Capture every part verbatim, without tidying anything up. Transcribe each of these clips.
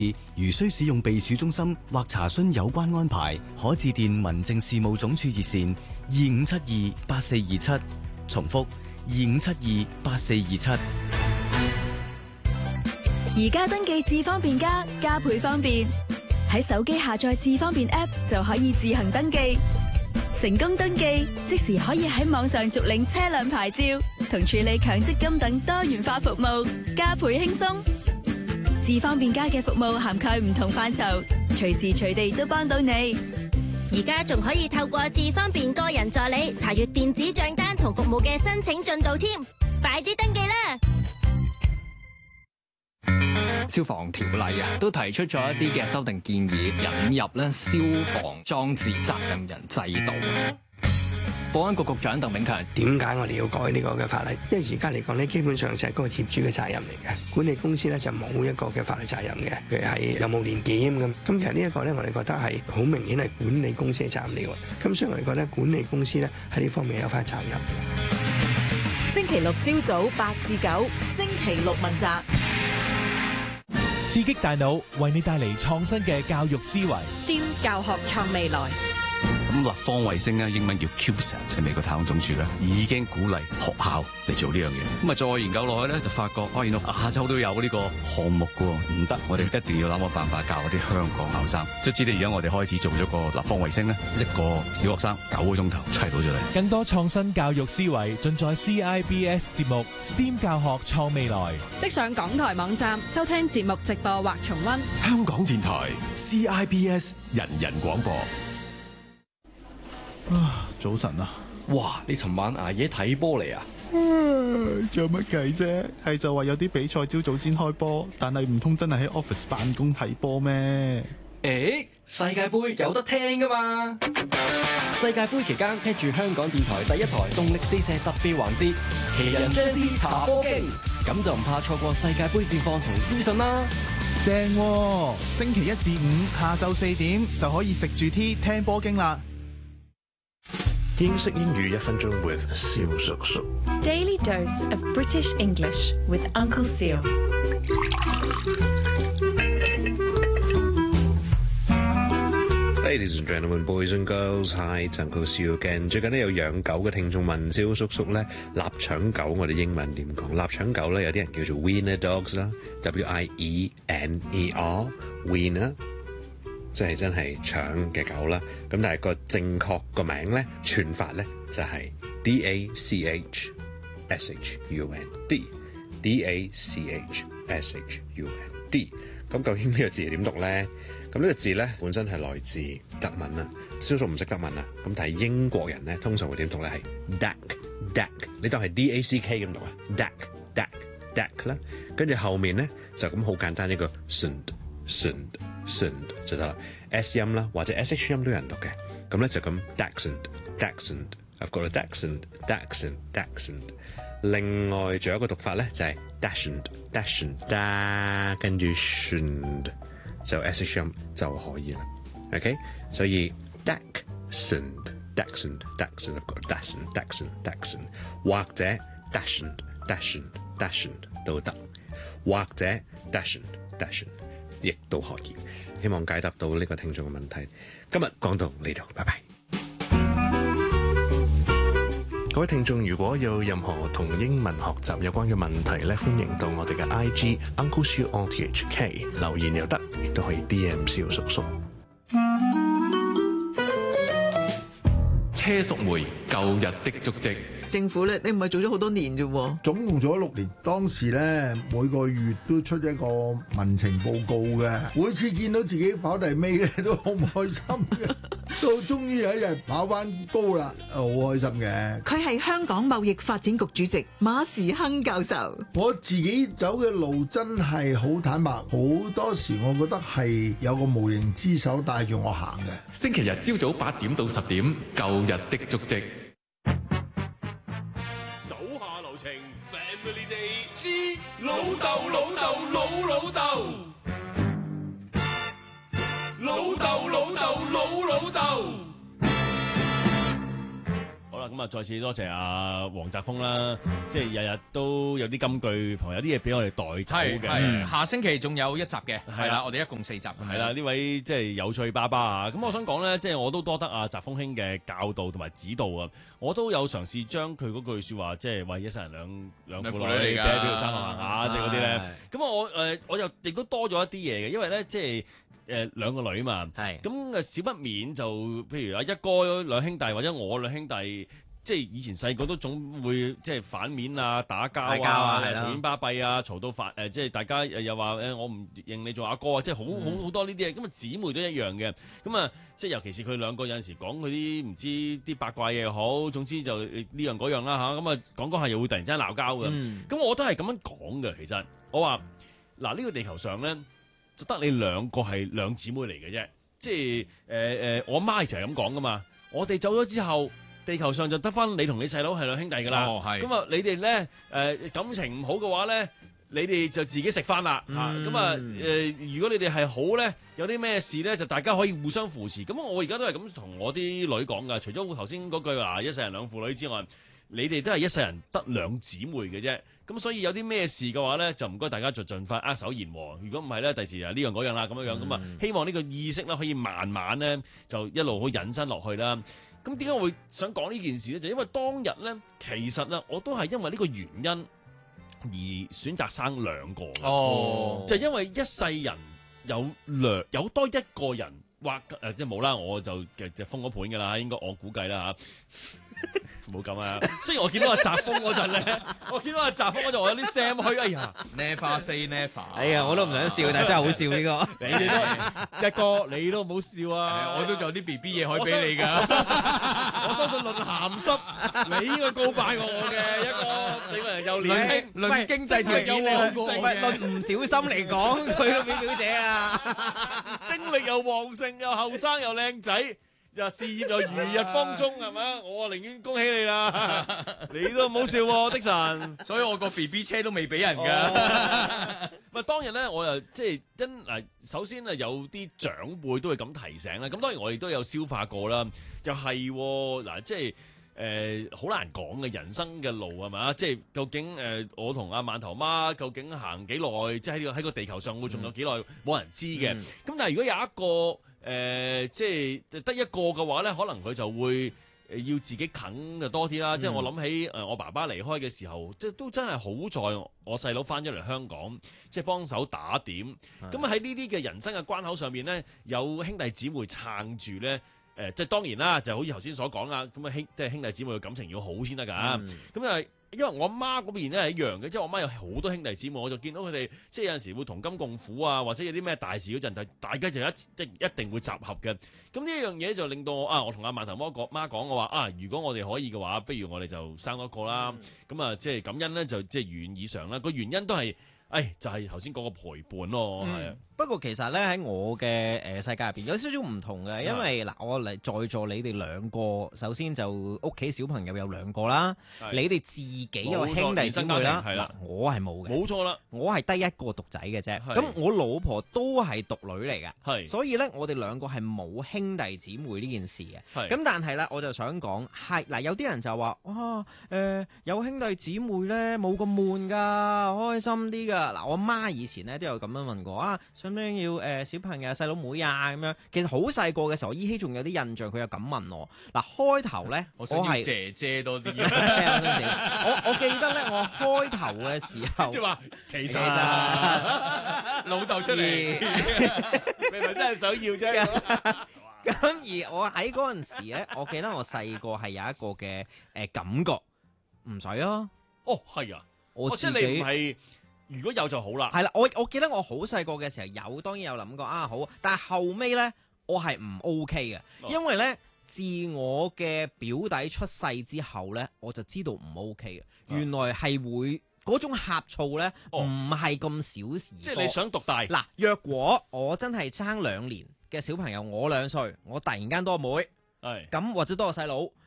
如需使用避暑中心或查詢有關安排，可致電民政事務總署熱線二五七二八四二七。重複二五七二八四二七。 而家登記智方便加，加倍方便。喺手機下載智方便 App 就可以自行登記，成功登記即時可以喺網上續領車輛牌照同處理強積金等多元化服務，加倍輕鬆。智方便加嘅服務涵蓋唔同範疇，隨時隨地都幫到你。 而家仲可以透過智方便個人助理查閱電子賬單同服務嘅申請進度添，快啲登記啦！ 消防條例啊，都提出咗一啲嘅修訂建議，引入咧消防裝置責任人制度。保安局局長鄧炳強， 點解我哋要改呢個嘅法例？因為而家嚟講咧，基本上就係嗰個業主嘅責任嚟嘅，管理公司咧就冇一個嘅法律責任嘅，譬如係有冇年檢咁。咁其實呢一個咧，我哋覺得係好明顯係管理公司嘅責任嚟嘅。咁所以我哋覺得管理公司咧喺呢方面有翻責任嘅。 星期六朝早八至九，星期六問責。 刺激大腦，為你帶嚟創新嘅教育思維。 S T E M 教學創未來。 咁立方衛星咧，英文叫 CubeSat，喺美國太空總署咧已經鼓勵學校嚟做呢樣嘢。咁啊，再研究落去咧，就發覺哦，原來亞洲都有呢個項目噶，唔得，我哋一定要諗個辦法教嗰啲香港考生。所以知道而家我哋開始做咗個立方衛星咧，一個小學生九個鐘頭砌到咗嚟。 更多創新教育思維盡在 C I B S 節目 S T E M 教學創未來。 即上港台網站收聽節目直播或重溫。 香港電台 C I B S 人人廣播。 啊，早晨啊！ 哇，你尋晚捱夜睇波嚟啊？ 有乜計啫？係就話有啲比賽朝早先開波，但係唔通真係喺 office 辦公睇波咩？ 誒，世界盃有得聽噶嘛？世界盃期間聽住香港電台第一台動力四射特別環節，奇人張師查波經，咁就唔怕錯過世界盃戰況同資訊啦。 正喎，星期一至五下晝四點就可以食住 tea 聽波經啦。 英式英語一分鐘 with 蕭叔叔。 Daily dose of British English with Uncle Seal。 Ladies and gentlemen, boys and girls, hi, it's Uncle Seal again。最近咧有養狗嘅聽眾問蕭叔叔咧，臘腸狗我哋英文點講？臘腸狗咧有啲人叫做 Wiener dogs 啦 ，W I E N E R，Wiener。即係真係腸嘅狗啦，咁但係個正確個名咧，串法咧就係、是、D A C H S H U N D，D A C H S H U N D。咁究竟呢個字係點讀咧？咁呢個字咧本身係來自德文啦，少數唔識德文啦。咁但係英國人咧通常會點讀咧係 Duck，Duck， 你當係 D A C K 咁讀啊 ，Duck，Duck，Duck 啦。跟住後面咧就咁好簡單一個 Sund，Sund。就得啦 ，S 音啦，或者 S H 音都有人讀嘅，咁咧就咁 Dachshund，Dachshund，I've got a Dachshund，Dachshund，Dachshund。另外仲有一個讀法咧就係 Dachshund，Dachshund，da 跟住 shund 就 S H 音就可以啦 ，OK， 所以 Dachshund，Dachshund，Dachshund，I've got a Dachshund，Dachshund，Dachshund， 或者 Dachshund，Dachshund，Dachshund 都得，或者 Dachshund，Dachshund。亦都可以，希望解答到呢個聽眾嘅問題。今日講到呢度，拜拜。 各位聽眾，如果有任何同英文學習有關嘅問題咧，歡迎到我哋嘅 I G Uncle Siu O T H K 留言又得，亦都可以 D M 蕭叔叔。 車淑梅舊日的足跡。 政府咧，你唔係做咗好多年啫喎， 總共做咗六年。當時咧每個月都出一個民情報告嘅，每次見到自己跑第尾咧都好唔開心嘅。到終於有一日跑翻高啦，好開心嘅。 佢係香港貿易發展局主席馬時亨教授。 我自己走嘅路真係好坦白，好多時我覺得係有個無形之手帶住我行嘅。 星期日朝早八點到十點，舊日的足跡。 Family Day 之老豆老豆老老豆，老豆老豆老老豆。 可能咁啊再次多謝阿黃澤鋒啦，即係日日都有啲金句同有啲嘢俾我哋帶走嘅。 係下星期仲有一集嘅，係啦， 係啦我哋一共四集。 係啦，呢位即係有趣爸爸啊！咁我想講咧，即係我都多得阿澤鋒兄嘅教導同埋指導啊！我都有嘗試將佢嗰句説話，即係為一世人兩兩父女， 兩父女嚟㗎俾喺邊度生落行下即係嗰啲咧係。 咁我誒我又亦都多咗一啲嘢嘅，因為咧即係。誒兩個女嘛，咁誒少不免就譬如啊一哥兩兄弟或者我兩兄弟，即係以前細個都總會即係反面啊、打交打交啊係啦隨便巴閉啊、嘈到發誒，即係大家又話誒我唔認你做阿哥啊，即係好好好多呢啲嘢。咁啊姊妹都一樣嘅，咁啊即係尤其是佢兩個有陣時講嗰啲唔知啲八卦嘢又好，總之就呢樣嗰樣啦嚇。咁啊講講下又會突然之間鬧交嘅。咁、 嗯、 我都係咁樣講嘅。其實我話嗱呢個地球上咧。就得你兩個係兩姊妹嚟嘅啫，即係誒誒，我媽成日咁講噶嘛。我哋走咗之後，地球上就得翻你同你細佬係兩兄弟噶啦。 哦，係。 咁啊，你哋咧誒感情唔好嘅話咧，你哋就自己食翻啦嚇。咁啊誒，如果你哋係好咧，有啲咩事咧，就大家可以互相扶持。咁我而家都係咁同我啲女講噶。除咗頭先嗰句話一世人兩父女之外，你哋都係一世人得兩姊妹嘅啫。咁所以有啲咩事嘅話咧，就唔該大家就盡快握手言和。如果唔係咧，第時啊呢樣嗰樣啦咁樣樣咁啊，希望呢個意識咧可以慢慢咧就一路好引申落去啦。咁點解我會想講呢件事咧？就因為當日咧，其實咧我都係因為呢個原因而選擇生兩個嘅。 哦， 就因為一世人有兩有多一個人或誒、呃、即係冇啦，我就就封咗盤㗎啦，應該我估計啦嚇。冇咁啊！雖然我見到阿澤鋒嗰陣咧，我見到阿澤鋒嗰陣，我有啲聲虛。哎呀 ，never say never。 哎呀，我都唔想笑，但係真係好笑呢個。 你哋都一哥，你都唔好笑啊！ 我都仲有啲 B B 嘢可以俾你㗎。 我相信，我相信論鹹濕，你應該高拜過我嘅一個。你個人又年輕， 論經濟條件你好過我嘅。 論唔小心嚟講，佢都表表姐啊！ 精力又旺盛，又後生又靚仔。又事業又如日方中係咪？我啊寧願恭喜你啦！你都唔好笑喎，的神。 所以我個 B B 車都未俾人㗎。 唔係當日咧，我又即係因嗱，首先啊有啲長輩都會咁提醒啦。咁當然我哋都有消化過啦。又係嗱，即係誒好難講嘅人生嘅路係嘛？即係究竟誒我同阿饅頭媽究竟行幾耐？即係喺個喺個地球上會仲有幾耐？冇人知嘅。咁但係如果有一個誒、呃，即係得一個嘅話咧，可能佢就會要自己啃嘅多啲啦。嗯、即係我諗起誒，我爸爸離開嘅時候，即係都真係好在我細佬翻咗嚟香港，即係幫手打點。咁喺呢啲嘅人生嘅關口上面咧，有兄弟姊妹撐住咧，誒、呃，即係當然啦，就好似頭先所講啦。咁啊兄，即係兄弟姊妹嘅感情要好先得㗎。咁啊、嗯。因為我媽嗰邊咧係一樣嘅，即係我媽有好多兄弟姊妹，我就見到佢哋即係有陣時會同甘共苦啊，或者有啲咩大事嗰陣，大家就一即一定會集合嘅。咁呢一樣嘢就令到我啊，我同阿饅頭媽講媽講我話啊，如果我哋可以嘅話，不如我哋就生多個啦。咁、嗯、啊，即係感恩咧，就即係如願以償啦。個原因都係，誒就係頭先嗰個陪伴咯，係啊、嗯。 不過其實咧喺我嘅誒世界入邊有少少唔同嘅，因為嗱我嚟在座你哋兩個，首先就屋企小朋友有兩個啦，你哋自己有兄弟姊妹啦，嗱我係冇嘅，冇錯啦，我係得一個獨仔嘅啫。咁我老婆都係獨女嚟嘅，係，所以咧我哋兩個係冇兄弟姊妹呢件事嘅。咁但係咧我就想講係嗱，有啲人就話哇誒、呃、有兄弟姊妹咧冇咁悶㗎，開心啲㗎。嗱我媽以前咧都有咁樣問過啊。咁樣要誒、呃、小朋友細佬妹啊咁樣，其實好細個嘅時候，依稀仲有啲印象，佢又咁問我。嗱開頭咧，我係姐姐多啲。我我記得咧，我開頭嘅時候，即係話其實老豆出嚟， 你咪真係想要啫。 咁而我喺嗰陣時咧，我記得我細個係有一個嘅誒感覺，唔使啊。 哦，係啊， 我自己。 即係你唔係。如果有就好啦， 係啦，我我記得我好細個嘅時候有，當然有諗過啊好，但係後尾咧我係唔 OK 嘅，哦、因為咧自我嘅表弟出世之後咧，我就知道唔 OK 嘅，哦、原來係會嗰種呷醋咧唔係咁小事，即係你想獨大嗱。若果我真係爭兩年嘅小朋友，我兩歲，我突然間多妹，係咁或者多個細佬。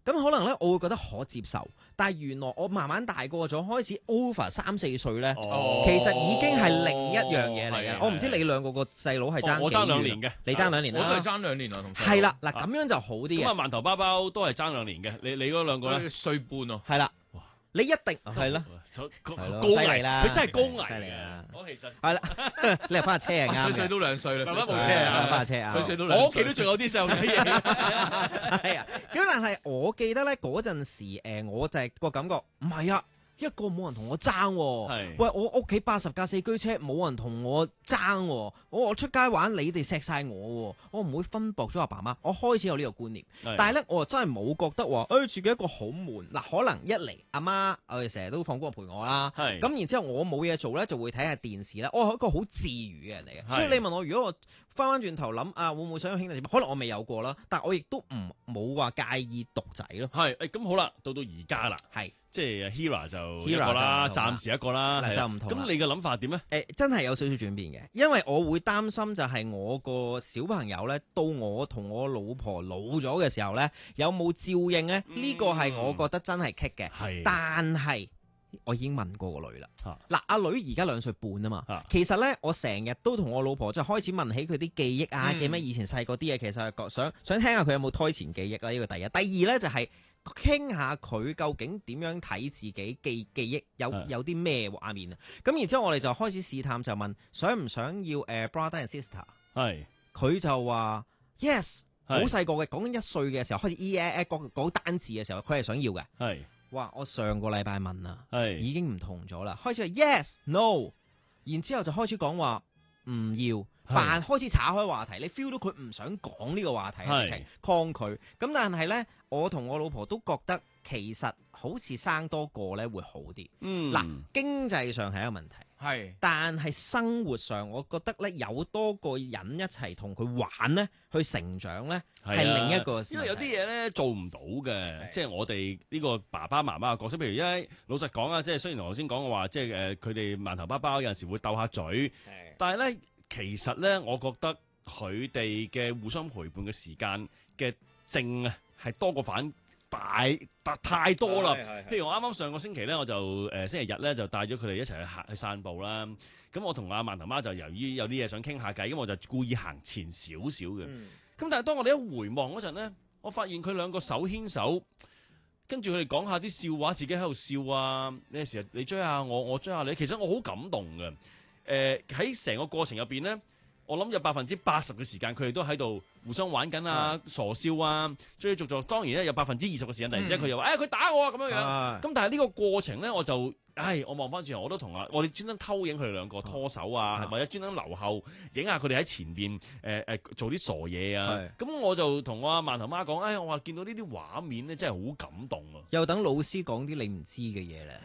咁可能咧我會覺得可接受，但係原來我慢慢大個咗，開始 over 三四歲咧， 哦、 其實已經係另一樣嘢嚟嘅。 哦、 我唔知你兩個個細佬係爭幾遠、 哦、我爭兩年嘅， 你爭兩年啦， 我都係爭兩年啊，同係啦，嗱咁樣就好啲嘅。 咁啊，饅頭包包都係爭兩年嘅，你你嗰兩個咧歲半喎， 係啦。你一定係啦， 高危啦， 佢真係高危啊！我其實係啦，你又翻下車啊，啱歲歲都兩歲啦， 慢慢冇車啊， 翻下車啊， 歲歲都兩歲。 我屋企都仲有啲細路仔嘢， 係啊。咁但係我記得咧嗰陣時，誒我就係個感覺唔係啊。一個冇人同我爭喎，喂！我屋企八十架四驅車冇人同我爭喎，我我出街玩你哋錫晒我喎，我唔會分薄咗阿爸媽。我開始有呢個觀念，但係咧我又真係冇覺得話，誒、哎、自己一個好悶嗱。可能一嚟阿媽我哋成日都放工陪我啦，咁然之後我冇嘢做咧就會睇下電視啦。我係一個好自娛嘅人嚟嘅，所以你問我如果我翻翻轉頭諗啊，會唔會想有兄弟姊妹？可能我未有過啦，但係我亦都唔冇話介意獨仔咯。 係誒咁好啦，到到而家啦， 係。 即係 Hera 就一個啦，暫時一個啦， 就唔同。 咁你嘅諗法點咧？ 誒，真係有少少轉變嘅，因為我會擔心就係我個小朋友咧，到我同我老婆老咗嘅時候咧，有冇照應咧？呢個係我覺得真係棘嘅。 係， 但係我已經問過個女啦。嗱，阿女而家兩歲半啊嘛。 啊其實咧，我成日都同我老婆即係開始問起佢啲記憶啊， 嗯、 記咩以前細個啲嘢，其實係想想聽下佢有冇胎前記憶啦。呢個第一，第二咧就係、是。傾下佢究竟點樣睇自己記記憶有有啲咩畫面啊？咁然之後我哋就開始試探，就問想唔想要誒、uh, brother and sister？ 係佢就話 yes， 好細個嘅，講緊一歲嘅時候開始 e a 講講單字嘅時候，佢係想要嘅。係哇，我上個禮拜問啦，係已經唔同咗啦，開始係 yes no， 然之後就開始講話唔要。扮開始岔開話題，你 feel 到佢唔想講呢個話題，直情抗拒。咁但係呢，我同我老婆都覺得其實好似生多個呢會好啲。嗯，嗱，經濟上係一個問題，係，但係生活上我覺得呢，有多個人一齊同佢玩呢，去成長呢，係另一個。 因為有啲嘢呢做唔到嘅，即係我哋呢個爸爸媽媽嘅角色。譬如因為老實講啊，即係雖然頭先講嘅話，即係誒佢哋饅頭包包有陣時會鬥下嘴，但係呢。其實咧，我覺得佢哋嘅互相陪伴嘅時間嘅正啊，係多過反大特太多啦。譬如我啱啱上個星期咧，我就誒、呃、星期日咧就帶咗佢哋一齊去行去散步啦。咁我同阿饅頭媽就由於有啲嘢想傾下偈，咁我就故意行前少少嘅。咁、嗯、但係當我哋一回望嗰陣咧，我發現佢兩個手牽手，跟住佢哋講下啲笑話，自己喺度笑啊。呢時你追下我，我追下你，其實我好感動嘅。誒喺成個過程入邊咧，我諗有百分之八十嘅時間，佢哋都喺度互相玩緊啊、嗯、傻笑啊、追追逐逐。當然咧，有百分之二十嘅時間，突然之間佢又話：誒、嗯、佢、哎、打我啊咁樣樣。咁、嗯、但係呢個過程咧，我就唉，我望翻轉頭，我都同啊，我哋專登偷影佢哋兩個拖手啊，嗯、或者專登留後影下佢哋喺前邊誒誒做啲傻嘢啊。咁我就同我阿饅頭媽講：誒、哎，我話見到呢啲畫面咧，真係好感動啊！ 又等老師講啲你唔知嘅嘢咧。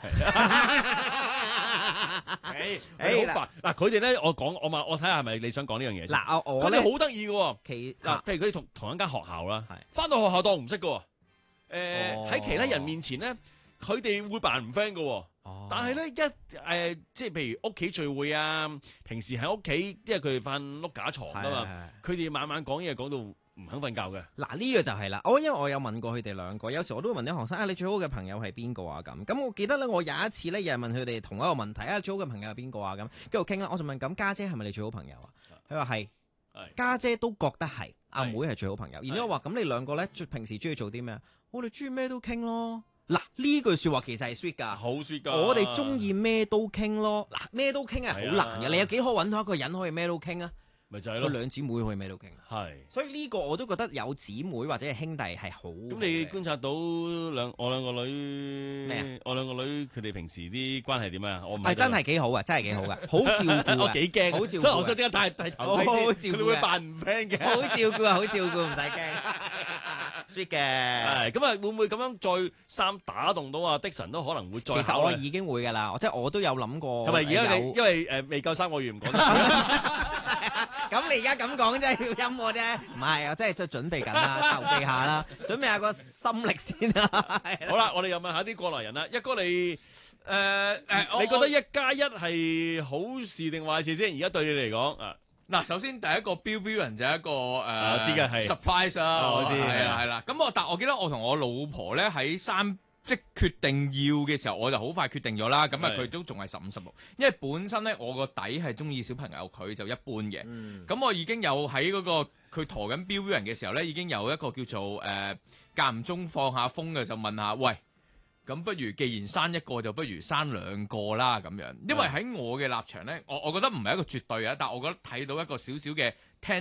誒誒好煩嗱，佢哋咧，我講我問我睇下係咪你想講呢樣嘢先？ 嗱，我佢哋好得意嘅喎。 其嗱，譬如佢哋同同一間學校啦，翻到學校當唔識嘅喎。誒、呃、喺、哦、其他人面前咧，佢哋會扮唔 friend 嘅喎。哦、但係咧一誒、呃，即係譬如屋企聚會啊，平時喺屋企，因為佢哋瞓碌架床㗎嘛，佢哋晚晚講嘢講到唔肯瞓覺嘅。 嗱，呢個就係啦，我因為我有問過佢哋兩個，有時我都會問啲學生啊，你最好嘅朋友係邊個啊？咁咁我記得咧，我有一次咧，又係問佢哋同一個問題啊，最好嘅朋友係邊個啊？咁跟住傾啦，我就問咁家姐係咪你最好朋友啊？佢話係，家姐都覺得係，阿妹係最好朋友。然之後話咁你兩個咧，平時中意做啲咩？我哋中意咩都傾咯。嗱，呢句說話其實係 sweet 噶， 好 sweet 噶。 我哋中意咩都傾咯。嗱，咩都傾係好難嘅，你有幾可揾到一個人可以咩都傾啊？咪就係咯，兩姊妹可以咩都傾。係，所以呢個我都覺得有姊妹或者係兄弟係好。咁你觀察到兩我兩個女咩啊？我兩個女佢哋平時啲關係點啊？我唔係真係幾好啊，真係幾好噶，好照顧我幾驚， 好照顧。 所以我想即刻帶帶頭睇先，佢哋會扮唔 friend 嘅。 好照顧啊，好照顧，唔使驚。sweet 嘅， 係咁啊，會唔會咁樣再三打動到阿的神都可能會再？ 其實我已經會㗎啦，即係我都有諗過。 係咪而家你因為誒未夠三個月唔講得？ 咁你而家咁講真係要陰我啫，唔係啊，即係即係準備緊啦，籌備下啦，準備下個心力先啦。 好啦，我哋又問下啲過來人啦，一哥你誒誒，你覺得一加一係好事定壞事先？而家對你嚟講啊？ 嗱，首先第一個標標人就係一個誒， 我知嘅係 surprise 啊， 我知係啦係啦。咁我但我記得我同我老婆咧喺三即決定要嘅時候，我就好快決定咗啦。咁啊佢都仲係十五十六，因為本身咧我個底係中意小朋友，佢就一般嘅。咁、嗯、我已經有喺嗰、嗰個佢陀緊標標人嘅時候咧，已經有一個叫做誒間唔中放下風嘅，就問下喂。咁不如既然生一個，就不如生兩個啦咁樣。因為喺我嘅立場咧，我我覺得唔係一個絕對嘅，但係我覺得睇到一個少少嘅